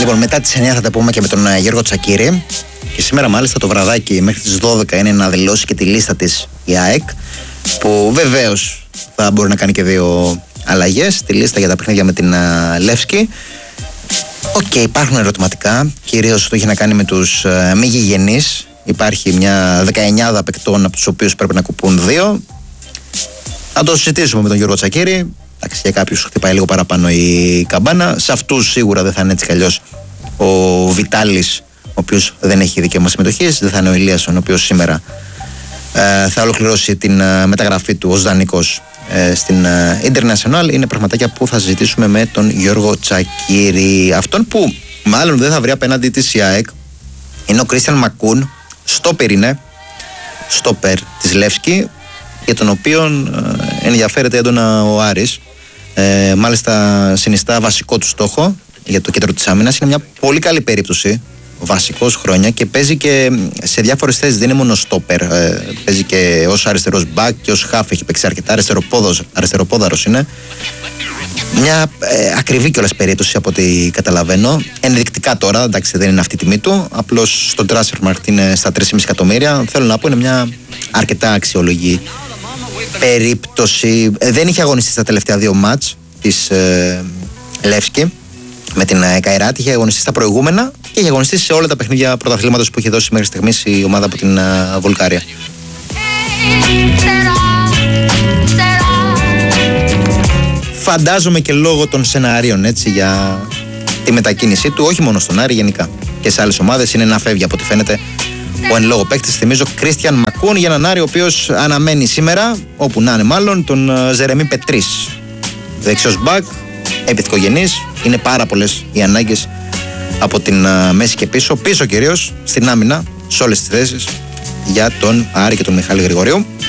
Λοιπόν, μετά τις 9 θα τα πούμε και με τον Γιώργο Τσακίρη. Και σήμερα, μάλιστα, το βραδάκι μέχρι τις 12 είναι να δηλώσει και τη λίστα της η ΑΕΚ. Που βεβαίως θα μπορεί να κάνει και 2 αλλαγές. Τη λίστα για τα παιχνίδια με την Λεύσκη. Υπάρχουν ερωτηματικά. Κυρίως το έχει να κάνει με τους μη γηγενείς. Υπάρχει μια 19 παικτών από τους οποίους πρέπει να κουπούν 2. Θα το συζητήσουμε με τον Γιώργο Τσακίρη. Εντάξει, για κάποιους χτυπάει λίγο παραπάνω η καμπάνα. Σε αυτούς σίγουρα δεν θα είναι έτσι κι αλλιώς ο Βιτάλης, ο οποίος δεν έχει δικαίωμα συμμετοχής. Δεν θα είναι ο Ηλίασον, ο οποίος σήμερα θα ολοκληρώσει την μεταγραφή του ως δανεικός στην International. Είναι πραγματάκια που θα συζητήσουμε με τον Γιώργο Τσακίρη. Αυτόν που μάλλον δεν θα βρει απέναντι της ΑΕΚ είναι ο Κρίστιαν Μακούν, στόπερ της Λεύσκη, για τον οποίο ενδιαφέρεται έντονα ο Άρης. Μάλιστα συνιστά βασικό του στόχο για το κέντρο της άμυνας. Είναι μια πολύ καλή περίπτωση, βασικός χρόνια, και παίζει και σε διάφορες θέσεις. Δεν είναι μόνο στόπερ, παίζει και ως αριστερός μπακ και ως χαφ. Έχει παίξει αρκετά, αριστεροπόδαρος είναι. Μια ακριβή κιόλας περίπτωση από ό,τι καταλαβαίνω. Ενδεικτικά τώρα, εντάξει, δεν είναι αυτή η τιμή του. Απλώς στο Transfermarkt είναι στα 3,5 εκατομμύρια. Θέλω να πω, είναι μια αρκετά αξιολογή περίπτωση. Δεν είχε αγωνιστεί στα τελευταία 2 μάτς της Λεύσκη με την Καϊράτη. Είχε αγωνιστεί στα προηγούμενα και είχε αγωνιστεί σε όλα τα παιχνίδια πρωταθλήματος που είχε δώσει μέχρι στιγμής η ομάδα από την Βουλγαρία. Φαντάζομαι και λόγω των σενάριων, έτσι, για τη μετακίνησή του, όχι μόνο στον Άρη, γενικά και σε άλλες ομάδες, είναι να φεύγει από ό,τι φαίνεται ο εν λόγω παίκτης. Θυμίζω, Κρίστιαν Μακούν, για έναν Άρη ο οποίος αναμένει σήμερα, όπου να είναι μάλλον, τον Ζερεμί Πετρίς, δεξιός μπακ, επιθυκογενής. Είναι πάρα πολλές οι ανάγκες από την μέση και πίσω κυρίως στην άμυνα, σε όλες τις θέσεις, για τον Άρη και τον Μιχάλη Γρηγορίου.